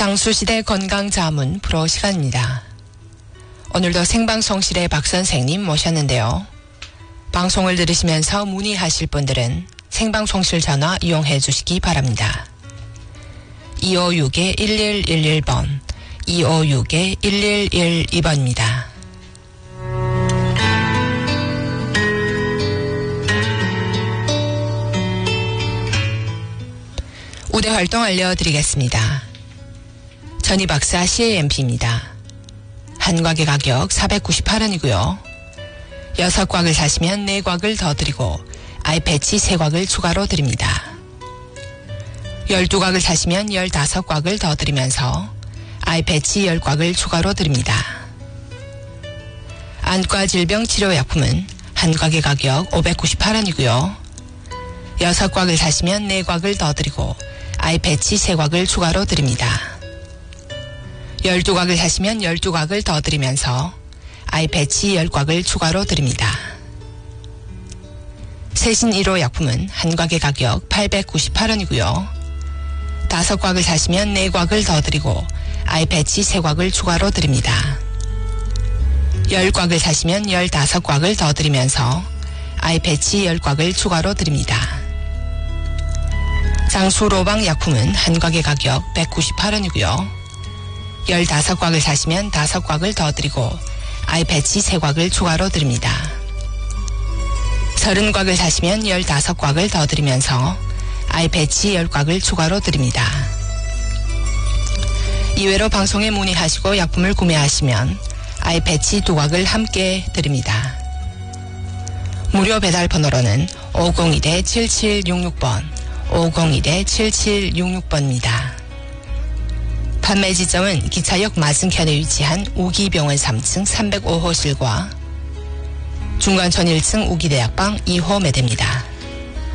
장수시대 건강자문 프로 시간입니다. 오늘도 생방송실에 박 선생님 모셨는데요. 방송을 들으시면서 문의하실 분들은 생방송실 전화 이용해 주시기 바랍니다. 256-1111번, 256-1112번입니다. 우대 활동 알려드리겠습니다. 전희 박사 CAMP입니다. 한 곽의 가격 498원이고요. 6곽을 사시면 4곽을 더 드리고 아이패치 3곽을 추가로 드립니다. 12곽을 사시면 15곽을 더 드리면서 아이패치 10곽을 추가로 드립니다. 안과 질병 치료약품은 한 곽의 가격 598원이고요. 6곽을 사시면 4곽을 더 드리고 아이패치 3곽을 추가로 드립니다. 12곽을 사시면 12곽을 더 드리면서 아이패치 10곽을 추가로 드립니다. 세신 1호 약품은 한 곽의 가격 898원이고요. 5곽을 사시면 4곽을 더 드리고 아이패치 3곽을 추가로 드립니다. 10곽을 사시면 15곽을 더 드리면서 아이패치 10곽을 추가로 드립니다. 장수로방 약품은 한 곽의 가격 198원이고요. 15곽을 사시면 5곽을 더 드리고 아이패치 3곽을 추가로 드립니다. 30곽을 사시면 15곽을 더 드리면서 아이패치 10곽을 추가로 드립니다. 이외로 방송에 문의하시고 약품을 구매하시면 아이패치 2곽을 함께 드립니다. 무료 배달 번호로는 502-7766번, 502-7766번입니다. 판매 지점은 기차역 맞은편에 위치한 우기병원 3층 305호실과 중간천 1층 우기대학방 2호 매대입니다.